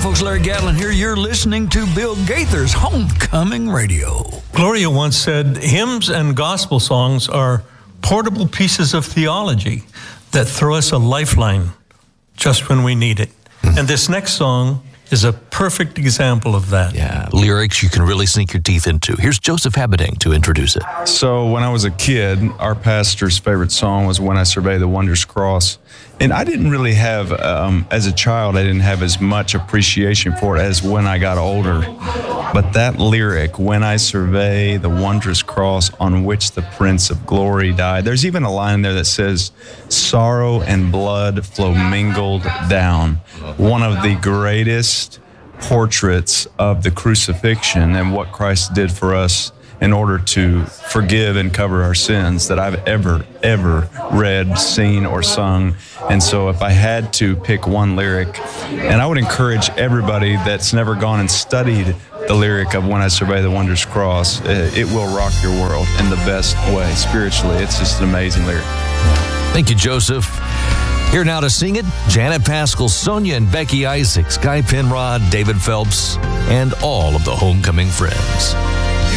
folks, Larry Gatlin here. You're listening to Bill Gaither's Homecoming Radio. Gloria once said, hymns and gospel songs are portable pieces of theology that throw us a lifeline just when we need it. And this next song is a perfect example of that. Yeah, lyrics you can really sink your teeth into. Here's Joseph Habeding to introduce it. So when I was a kid, our pastor's favorite song was When I Survey the Wondrous Cross. And I didn't really have, as a child, I didn't have as much appreciation for it as when I got older. But that lyric, when I survey the wondrous cross on which the Prince of Glory died, there's even a line in there that says, sorrow and blood flow mingled down. One of the greatest portraits of the crucifixion and what Christ did for us in order to forgive and cover our sins that I've ever read, seen, or sung. And so if I had to pick one lyric, and I would encourage everybody that's never gone and studied the lyric of When I Survey the Wondrous Cross, it will rock your world in the best way. Spiritually, it's just an amazing lyric. Thank you, Joseph. Here now to sing it, Janet Paschal, Sonia and Becky Isaacs, Guy Penrod, David Phelps, and all of the Homecoming Friends.